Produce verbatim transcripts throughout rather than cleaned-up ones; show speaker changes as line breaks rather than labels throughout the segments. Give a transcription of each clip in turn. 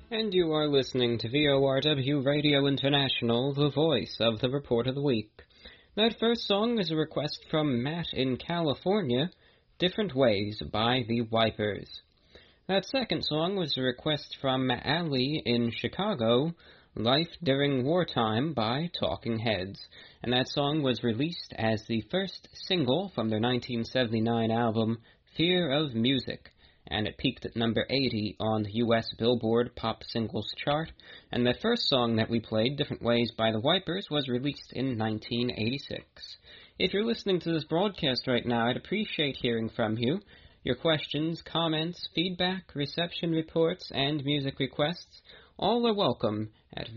And you are listening to V O R W Radio International, the voice of the Report of the Week. That first song is a request from Matt in California, Different Ways by the Wipers. That second song was a request from Ali in Chicago, Life During Wartime by Talking Heads. And that song was released as the first single from their nineteen seventy-nine album, Fear of Music. And it peaked at number eighty on the U S Billboard Pop Singles chart, and the first song that we played, Different Ways by the Wipers, was released in nineteen eighty-six. If you're listening to this broadcast right now, I'd appreciate hearing from you. Your questions, comments, feedback, reception reports, and music requests, all are welcome at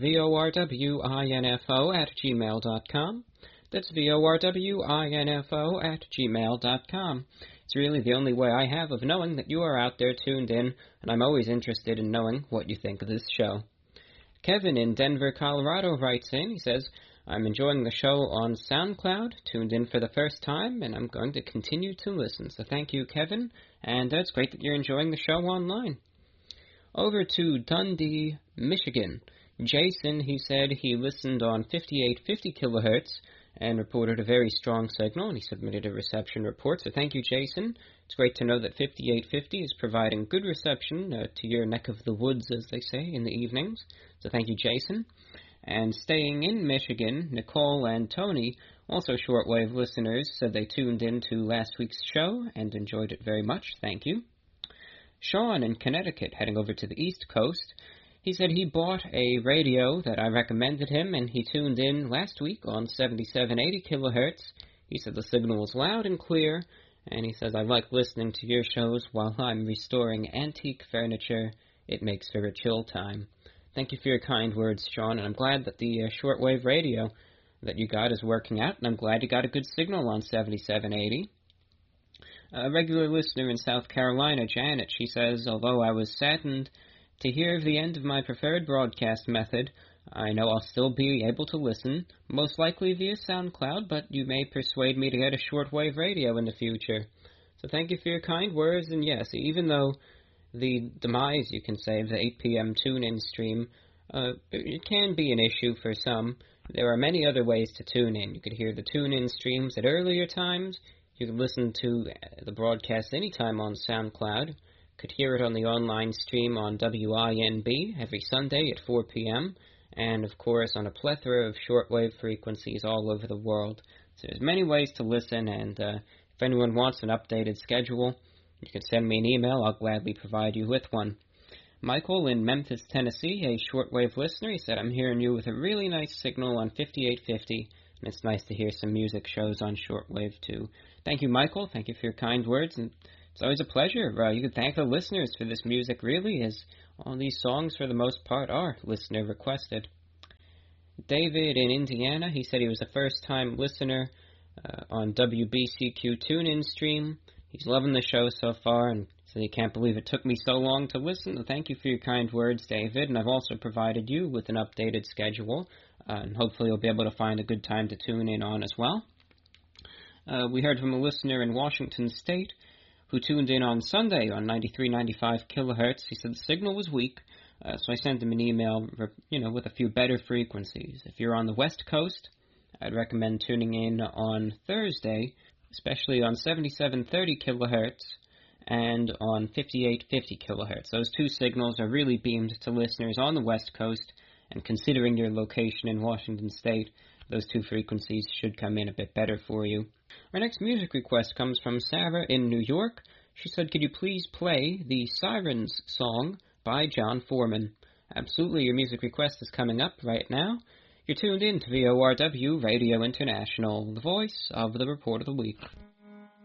vorwinfo at gmail dot com. That's vorwinfo at gmail dot com. It's really the only way I have of knowing that you are out there tuned in, and I'm always interested in knowing what you think of this show. Kevin in Denver, Colorado writes in, he says, I'm enjoying the show on SoundCloud, tuned in for the first time, and I'm going to continue to listen. So thank you, Kevin, and it's great that you're enjoying the show online. Over to Dundee, Michigan. Jason, he said he listened on fifty-eight fifty kilohertz, and reported a very strong signal, and he submitted a reception report. So thank you, Jason. It's great to know that fifty-eight fifty is providing good reception uh, to your neck of the woods, as they say, in the evenings. So thank you, Jason. And staying in Michigan, Nicole and Tony, also shortwave listeners, said they tuned in to last week's show and enjoyed it very much. Thank you. Sean in Connecticut, heading over to the East Coast, he said he bought a radio that I recommended him, and he tuned in last week on seventy-seven eighty kilohertz. He said the signal was loud and clear, and he says, I like listening to your shows while I'm restoring antique furniture. It makes for a chill time. Thank you for your kind words, Sean, and I'm glad that the uh, shortwave radio that you got is working out, and I'm glad you got a good signal on seventy-seven eighty. A regular listener in South Carolina, Janet, she says, although I was saddened to hear of the end of my preferred broadcast method, I know I'll still be able to listen, most likely via SoundCloud, but you may persuade me to get a shortwave radio in the future. So thank you for your kind words, and yes, even though the demise, you can say, of the eight p.m. tune-in stream, uh, it can be an issue for some, there are many other ways to tune in. You could hear the tune-in streams at earlier times, you could listen to the broadcast anytime on SoundCloud, could hear it on the online stream on W I N B every Sunday at four p.m., and of course on a plethora of shortwave frequencies all over the world. So there's many ways to listen, and uh, if anyone wants an updated schedule, you can send me an email. I'll gladly provide you with one. Michael in Memphis, Tennessee, a shortwave listener, he said, I'm hearing you with a really nice signal on fifty-eight fifty, and it's nice to hear some music shows on shortwave too. Thank you, Michael. Thank you for your kind words, and it's always a pleasure. Uh, you can thank the listeners for this music, really, as all these songs, for the most part, are listener-requested. David in Indiana, he said he was a first-time listener uh, on W B C Q tune-in stream. He's loving the show so far, and said he can't believe it took me so long to listen. So thank you for your kind words, David, and I've also provided you with an updated schedule, uh, and hopefully you'll be able to find a good time to tune in on as well. Uh, we heard from a listener in Washington State who tuned in on Sunday on ninety-three ninety-five kilohertz. He said the signal was weak, uh, so I sent him an email, you know, with a few better frequencies. If you're on the West Coast, I'd recommend tuning in on Thursday, especially on seventy-seven thirty kilohertz and on fifty-eight fifty kilohertz. Those two signals are really beamed to listeners on the West Coast, and considering your location in Washington State, those two frequencies should come in a bit better for you. Our next music request comes from Sarah in New York. She said, could you please play the Sirens song by John Foreman? Absolutely, your music request is coming up right now. You're tuned in to V O R W Radio International, the voice of the Report of the Week.